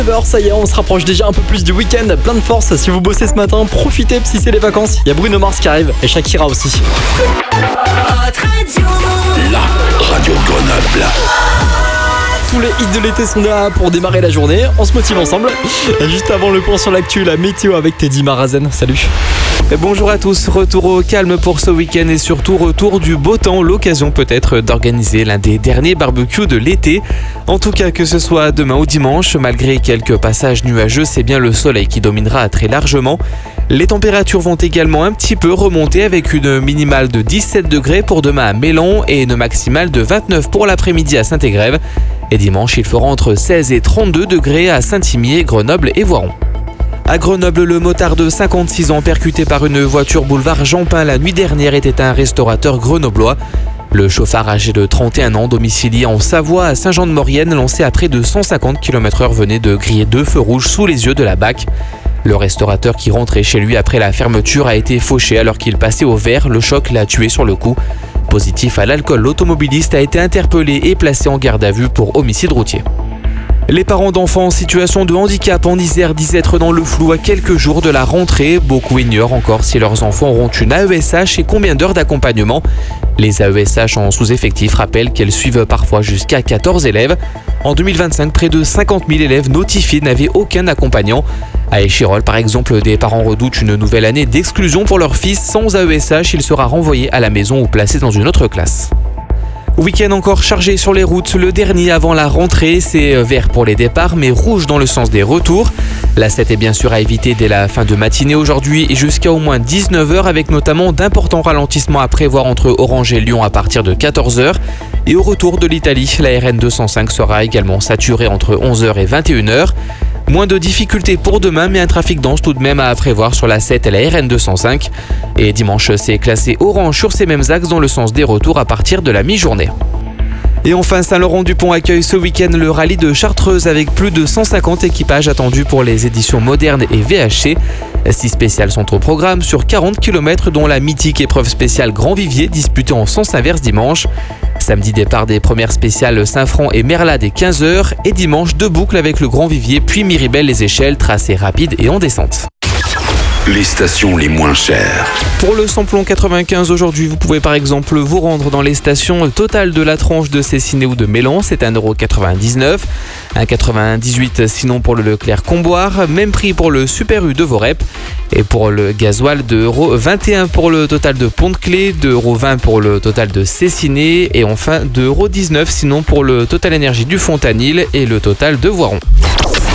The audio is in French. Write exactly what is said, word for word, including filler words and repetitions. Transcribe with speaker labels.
Speaker 1: Ça y est, on se rapproche déjà un peu plus du week-end. Plein de force si vous bossez ce matin. Profitez si c'est les vacances. Il y a Bruno Mars qui arrive et Shakira aussi.
Speaker 2: La radio de Grenoble.
Speaker 1: Tous les hits de l'été sont là pour démarrer la journée. On se motive ensemble. Juste avant le point sur l'actu, la météo avec Teddy Marazen. Salut.
Speaker 3: Bonjour à tous, retour au calme pour ce week-end et surtout retour du beau temps, l'occasion peut-être d'organiser l'un des derniers barbecues de l'été. En tout cas, que ce soit demain ou dimanche, malgré quelques passages nuageux, c'est bien le soleil qui dominera très largement. Les températures vont également un petit peu remonter avec une minimale de dix-sept degrés pour demain à Mélan et une maximale de vingt-neuf pour l'après-midi à Saint-Égrève. Et dimanche, il fera entre seize et trente-deux degrés à Saint-Imier, Grenoble et Voiron. À Grenoble, le motard de cinquante-six ans percuté par une voiture boulevard Jean-Pin la nuit dernière était un restaurateur grenoblois. Le chauffard âgé de trente et un ans, domicilié en Savoie à Saint-Jean-de-Maurienne, lancé à près de cent cinquante kilomètres heure, venait de griller deux feux rouges sous les yeux de la B A C. Le restaurateur qui rentrait chez lui après la fermeture a été fauché alors qu'il passait au vert. Le choc l'a tué sur le coup. Positif à l'alcool, l'automobiliste a été interpellé et placé en garde à vue pour homicide routier. Les parents d'enfants en situation de handicap en Isère disent être dans le flou à quelques jours de la rentrée. Beaucoup ignorent encore si leurs enfants auront une A E S H et combien d'heures d'accompagnement. Les A E S H en sous-effectif rappellent qu'elles suivent parfois jusqu'à quatorze élèves. En deux mille vingt-cinq, près de cinquante mille élèves notifiés n'avaient aucun accompagnant. À Échirolles, par exemple, des parents redoutent une nouvelle année d'exclusion pour leur fils. Sans A E S H, il sera renvoyé à la maison ou placé dans une autre classe. Week-end encore chargé sur les routes, le dernier avant la rentrée, c'est vert pour les départs mais rouge dans le sens des retours. La sept est bien sûr à éviter dès la fin de matinée aujourd'hui et jusqu'à au moins dix-neuf heures avec notamment d'importants ralentissements à prévoir entre Orange et Lyon à partir de quatorze heures. Et au retour de l'Italie, la R N deux cent cinq sera également saturée entre onze heures et vingt et une heures. Moins de difficultés pour demain, mais un trafic dense tout de même à prévoir sur la sept et la R N deux cent cinq. Et dimanche, c'est classé orange sur ces mêmes axes dans le sens des retours à partir de la mi-journée. Et enfin, Saint-Laurent-du-Pont accueille ce week-end le rallye de Chartreuse avec plus de cent cinquante équipages attendus pour les éditions modernes et V H C. Six spéciales sont au programme sur quarante kilomètres dont la mythique épreuve spéciale Grand Vivier disputée en sens inverse dimanche. Samedi, départ des premières spéciales Saint-Front et Merla dès quinze heures et dimanche, deux boucles avec le Grand Vivier puis Miribel-les-Échelles, tracé rapide et en descente.
Speaker 2: Les stations les moins chères.
Speaker 3: Pour le samplon quatre-vingt-quinze aujourd'hui, vous pouvez par exemple vous rendre dans les stations Total de la Tronche de Cessiné ou de Mélan, c'est un euro quatre-vingt-dix-neuf. un euro quatre-vingt-dix-huit sinon pour le Leclerc Comboire, même prix pour le Super U de Vorep. Et pour le gasoil, deux euros vingt et un pour le Total de Pont-de-Clé, deux euros vingt pour le Total de Cessiné et enfin deux euros dix-neuf sinon pour le Total Énergie du Fontanil et le Total de Voiron.